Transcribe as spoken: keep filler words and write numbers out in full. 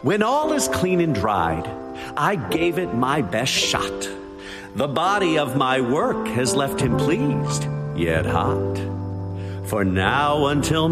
When all is clean and dried, I gave it my best shot. The body of my work has left him pleased, yet hot. For now until